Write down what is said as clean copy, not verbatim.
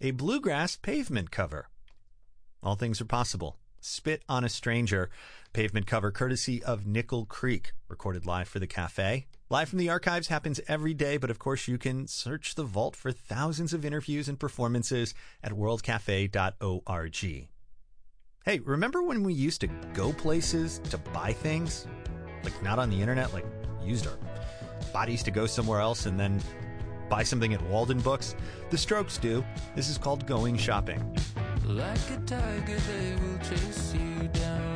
a bluegrass pavement cover. All things are possible. Spit on a Stranger, pavement cover courtesy of Nickel Creek, recorded live for the cafe. Live from the archives happens every day, but of course you can search the vault for thousands of interviews and performances at worldcafe.org. Hey, remember when we used to go places to buy things? Like not on the internet, like used our bodies to go somewhere else and then buy something at Walden Books? The Strokes do. This is called going shopping. Like a tiger, they will chase you down.